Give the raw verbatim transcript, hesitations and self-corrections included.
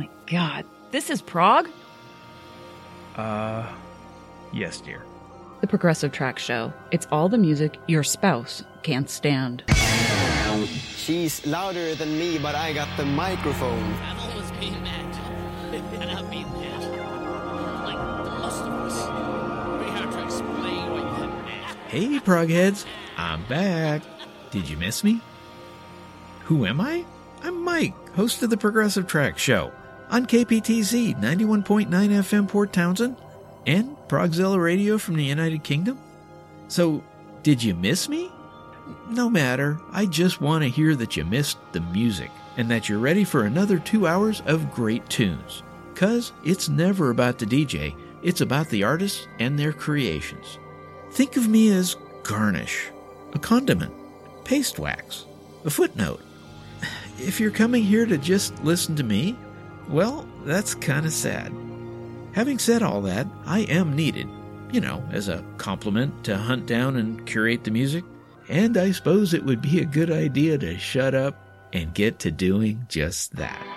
my God. This is prog? Uh, yes, dear. The Progressive Track Show. It's all the music your spouse can't stand. She's louder than me, but I got the microphone. I've always been mad. And I've been mad. Like the most of us. Very hard to explain what you have mad. Hey, progheads. I'm back. Did you miss me? Who am I? I'm Mike, host of the Progressive Track Show on K P T Z ninety-one point nine F M Port Townsend and Progzilla Radio from the United Kingdom. So, did you miss me? No matter. I just want to hear that you missed the music and that you're ready for another two hours of great tunes. 'Cause it's never about the D J. It's about the artists and their creations. Think of me as garnish, a condiment, paste wax, a footnote. If you're coming here to just listen to me, well, that's kind of sad. Having said all that, I am needed, you know, as a compliment to hunt down and curate the music. And I suppose it would be a good idea to shut up and get to doing just that.